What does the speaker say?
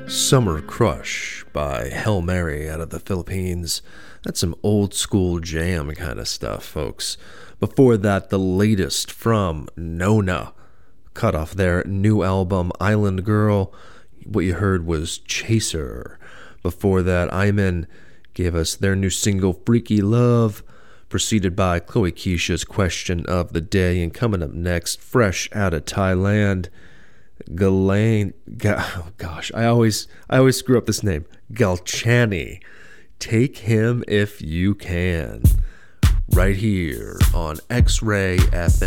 Summer Crush by Hail Mary out of the Philippines. That's some old school jam kind of stuff, folks. Before that, the latest from Nona. Cut off their new album, Island Girl. What you heard was Chaser. Before that, Iman gave us their new single, Freaky Love. Preceded by Chloe Keisha's Question of the Day. And coming up next, fresh out of Thailand, Ghislaine, I always screw up this name. Galchani. Take Him If You Can. Right here on X-Ray FM.